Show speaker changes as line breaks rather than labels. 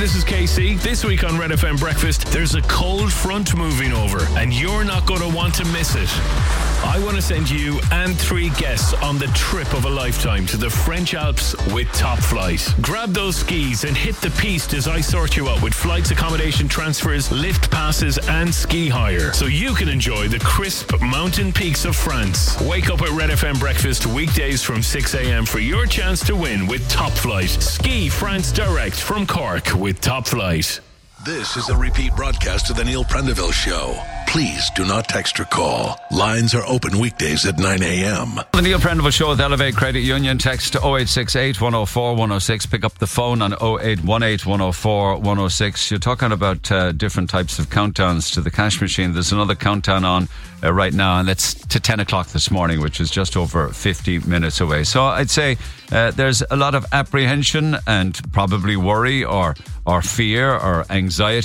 this is KC. This week on Red FM Breakfast, there's a cold front moving over, and you're not going to want to miss it. I want to send you and 3 guests on the trip of a lifetime to the French Alps with Top Flight. Grab those skis and hit the piste as I sort you out with flights, accommodation, transfers, lift passes and ski hire, so you can enjoy the crisp mountain peaks of France. Wake up at Red FM Breakfast weekdays from 6 a.m. for your chance to win with Top Flight. Ski France direct from Cork with Top Flight.
This is a repeat broadcast of the Neil Prendeville Show. Please do not text or call. Lines are open weekdays at 9 a.m.
The Neil Prendeville Show with Elevate Credit Union. Text 0868 104 106. Pick up the phone on 0818 104 106. You're talking about different types of countdowns to the cash machine. There's another countdown on right now, and it's to 10 o'clock this morning, which is just over 50 minutes away. So I'd say there's a lot of apprehension and probably worry or fear or anxiety